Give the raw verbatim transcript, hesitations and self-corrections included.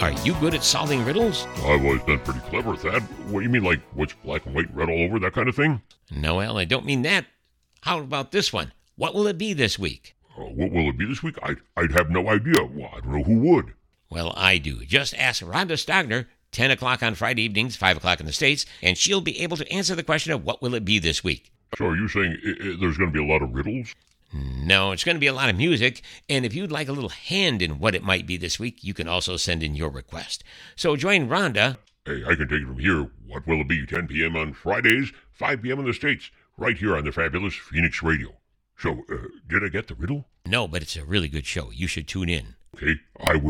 Are you good at solving riddles? I've always been pretty clever at that. What do you mean, like what's black and white, red all over, that kind of thing? No, Al, I don't mean that. How about this one? What will it be this week? Uh, what will it be this week? I'd, I'd have no idea. Well, I don't know who would. Well, I do. Just ask Rhonda Stogner, ten o'clock on Friday evenings, five o'clock in the States, and she'll be able to answer the question of what will it be this week. So are you saying I- I- there's going to be a lot of riddles? No, it's going to be a lot of music, and if you'd like a little hand in what it might be this week, you can also send in your request. So join Rhonda. Hey, I can take it from here. What will it be? ten p.m. on Fridays, five p.m. in the States, right here on the fabulous Phoenix Radio. So, uh, did I get the riddle? No, but it's a really good show. You should tune in. Okay, I will.